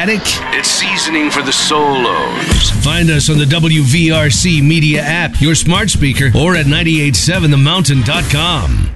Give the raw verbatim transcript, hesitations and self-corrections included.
Attic? It's seasoning for the solos. Find us on the W V R C Media app, your smart speaker, or at nine eight seven the mountain dot com.